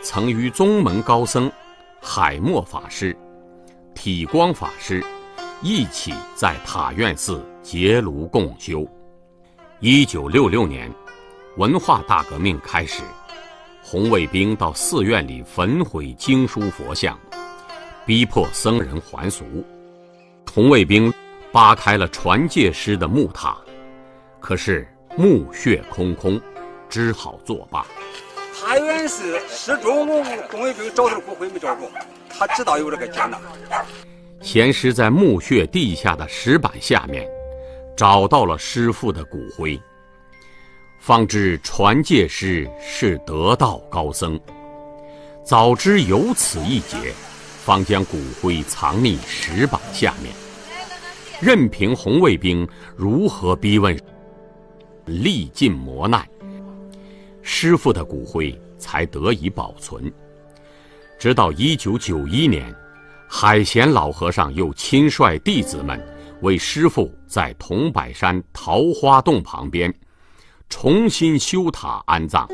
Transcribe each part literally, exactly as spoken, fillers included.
曾与宗门高僧海默法师、体光法师一起在塔院寺结庐共修。一九六六年，文化大革命开始，红卫兵到寺院里焚毁经书佛像，逼迫僧人还俗。红卫兵扒开了传戒师的木塔，可是墓穴空空，只好作罢。 塔院寺始终红卫兵找到骨灰没找着，他知道有这个劫难。 贤师在墓穴地下的石板下面找到了师父的骨灰，方知传戒师是得道高僧。早知有此一劫，方将骨灰藏匿石板下面，任凭红卫兵如何逼问，历尽磨难，师父的骨灰才得以保存。直到一九九一年，海贤老和尚又亲率弟子们为师父在桐柏山桃花洞旁边重新修塔安葬。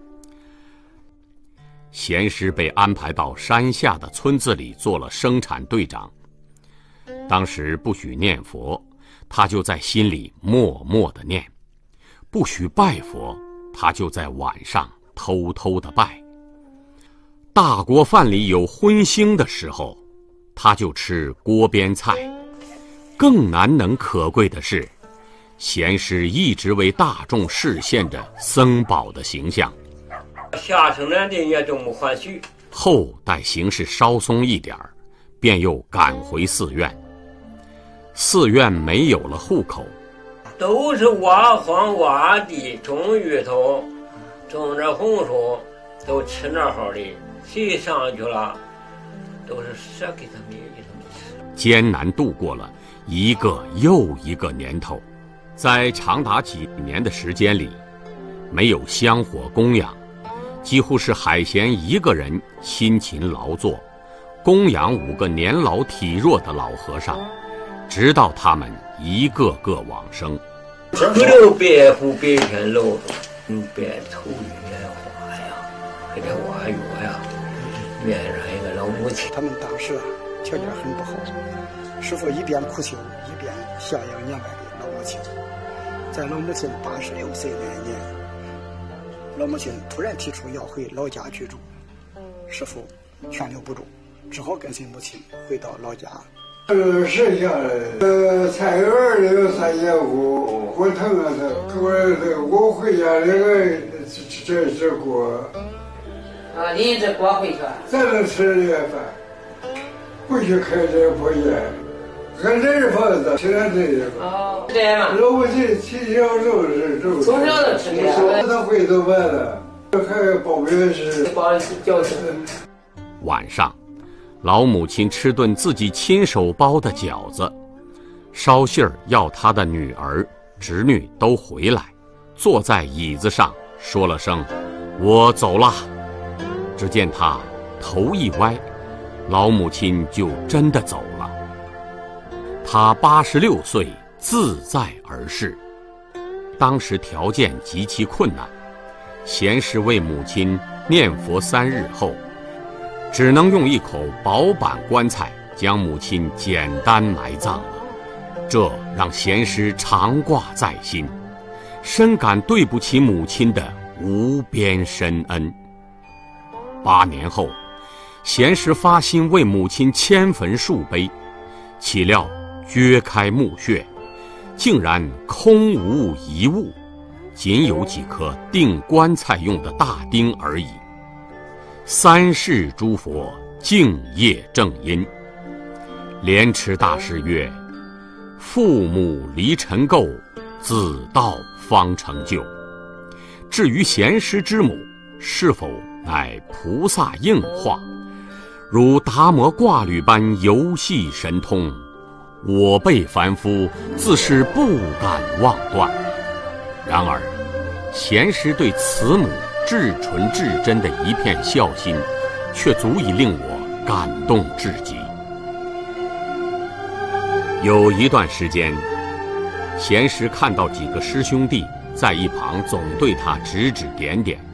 贤师被安排到山下的村子里做了生产队长。当时不许念佛，他就在心里默默地念；不许拜佛，他就在晚上偷偷地拜。大锅饭里有荤腥的时候，他就吃锅边菜。更难能可贵的是，贤师一直为大众示现着僧宝的形象。 下城南的也都没还许。 后待形势稍松一点儿，便又赶回寺院。寺院没有了户口， 都是挖荒挖地，种芋头，种着红薯，都吃那好的。谁上去了，都是舍给他们给他们吃。 艰难度过了一个又一个年头，在长达几年的时间里，没有香火供养，几乎是海贤一个人辛勤劳作，供养五个年老体弱的老和尚，直到他们一个个往生。 不留白虎白天露着，用白头玉莲花呀，给这挖药呀，面上一个老母亲。 他们当时啊条件很不好，师父一边苦修，一边孝养年迈的老母亲。在老母亲八十六岁那年，老母亲突然提出要回老家居住，师父劝留不住，只好跟随母亲回到老家。 呃，剩下的呃菜园里有三节骨，我疼啊疼，我这我回家那个这这这锅。 啊，拎着锅回去。 咱能吃这饭，不许开这破烟，俺这是房子，现在这个。 哦，这样嘛。 老母亲从小就是就从小就吃这个。 他回头完了，还包圆食。 包饺子。 晚上，老母亲吃顿自己亲手包的饺子，捎信儿要她的女儿、侄女都回来，坐在椅子上说了声“我走了”。只见她头一歪，老母亲就真的走了。她八十六岁，自在而逝。当时条件极其困难，贤师为母亲念佛三日后，只能用一口薄板棺材将母亲简单埋葬了。这让贤师常挂在心，深感对不起母亲的无边深恩。八年后，贤师发心为母亲迁坟树碑，岂料掘开墓穴，竟然空无一物，仅有几颗钉棺材用的大钉而已。三世诸佛敬业正因。莲池大师曰：父母离尘垢，子道方成就。至于贤师之母是否乃菩萨应化，如达摩挂履般游戏神通，我辈凡夫自是不敢妄断。然而贤师对慈母至纯至真的一片孝心，却足以令我感动至极。有一段时间，贤师看到几个师兄弟在一旁总对他指指点点，